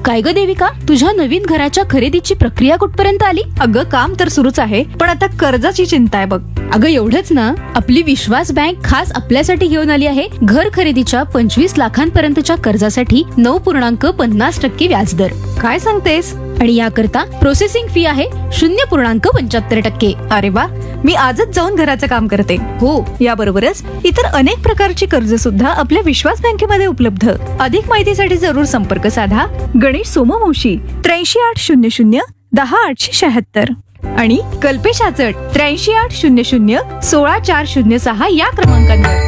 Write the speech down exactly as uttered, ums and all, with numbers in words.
काय ग देविका, तुझ्या नवीन घराच्या खरेदीची प्रक्रिया कुठपर्यंत आली? अगं काम तर सुरूच आहे, पण आता कर्जाची चिंता आहे बघ. अगं एवढंच ना, आपली विश्वास बँक खास आपल्यासाठी घेऊन आली आहे घर खरेदीच्या पंचवीस लाखांपर्यंतच्या कर्जासाठी नऊ पूर्णांक पन्नास टक्के व्याजदर. काय सांगतेस? आणि याकरता प्रोसेसिंग फी आहे शून्य पूर्णांक पंच्याहत्तर टक्के. अरे वा, मी आजच जाऊन घराचं काम करते. हो, याबरोबरच इतर अनेक प्रकारची कर्ज सुद्धा आपल्या विश्वास बँकेमध्ये उपलब्ध. अधिक माहितीसाठी जरूर संपर्क साधा गणेश सोमवंशी त्र्याऐंशी आठ शून्य शून्य दहा आठशे शहात्तर आणि कल्पेश आचट त्र्याऐंशी आठ शून्य शून्य सोळा चार शून्य सहा या क्रमांकांवर.